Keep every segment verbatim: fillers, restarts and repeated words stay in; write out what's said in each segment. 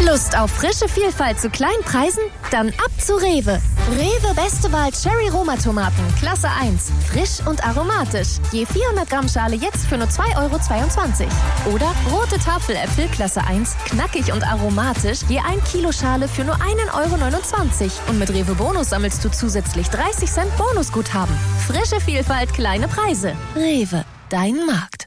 Lust auf frische Vielfalt zu kleinen Preisen? Dann ab zu Rewe. Rewe Beste Wahl Cherry Roma Tomaten, Klasse eins. Frisch und aromatisch. Je vierhundert Gramm Schale jetzt für nur zwei Euro zweiundzwanzig. Oder rote Tafeläpfel, Klasse eins. Knackig und aromatisch. Je ein Kilo Schale für nur einen Euro neunundzwanzig. Und mit Rewe Bonus sammelst du zusätzlich dreißig Cent Bonusguthaben. Frische Vielfalt, kleine Preise. Rewe, dein Markt.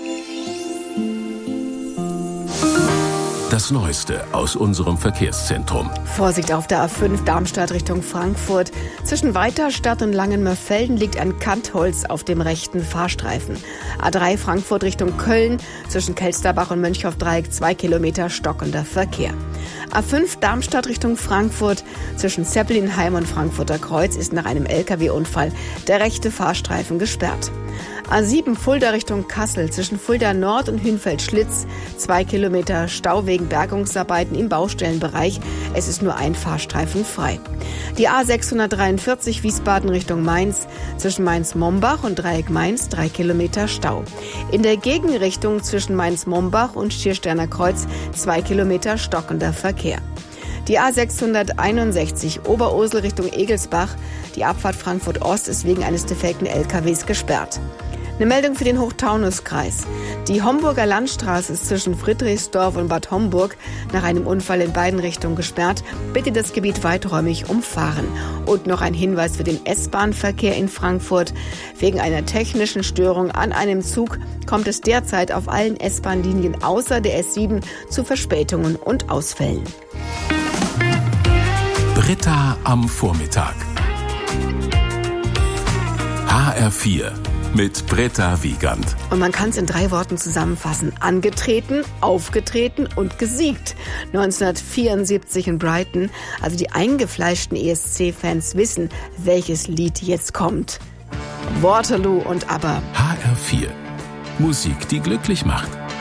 Das Neueste aus unserem Verkehrszentrum. Vorsicht auf der A fünf Darmstadt Richtung Frankfurt. Zwischen Weiterstadt und Langenmörfelden liegt ein Kantholz auf dem rechten Fahrstreifen. A drei Frankfurt Richtung Köln. Zwischen Kelsterbach und Mönchhoff-Dreieck zwei Kilometer stockender Verkehr. A fünf Darmstadt Richtung Frankfurt. Zwischen Zeppelinheim und Frankfurter Kreuz ist nach einem L K W-Unfall der rechte Fahrstreifen gesperrt. A sieben Fulda Richtung Kassel. Zwischen Fulda Nord und Hünfeld-Schlitz zwei Kilometer Stau wegen Bergungsarbeiten im Baustellenbereich. Es ist nur ein Fahrstreifen frei. Die A sechshundertdreiundvierzig Wiesbaden Richtung Mainz. Zwischen Mainz-Mombach und Dreieck Mainz drei Kilometer Stau. In der Gegenrichtung zwischen Mainz-Mombach und Schiersterner Kreuz zwei Kilometer stockender Verkehr. Die A sechshunderteinundsechzig Oberursel Richtung Egelsbach. Die Abfahrt Frankfurt Ost ist wegen eines defekten L K Ws gesperrt. Eine Meldung für den Hochtaunuskreis. Die Homburger Landstraße ist zwischen Friedrichsdorf und Bad Homburg nach einem Unfall in beiden Richtungen gesperrt. Bitte das Gebiet weiträumig umfahren. Und noch ein Hinweis für den S-Bahn-Verkehr in Frankfurt. Wegen einer technischen Störung an einem Zug kommt es derzeit auf allen S-Bahn-Linien außer der S sieben zu Verspätungen und Ausfällen. Britta am Vormittag. H R vier mit Britta Wiegand. Und man kann es in drei Worten zusammenfassen. Angetreten, aufgetreten und gesiegt. neunzehnhundertvierundsiebzig in Brighton. Also die eingefleischten E S C-Fans wissen, welches Lied jetzt kommt. Waterloo und ABBA. H R vier. Musik, die glücklich macht.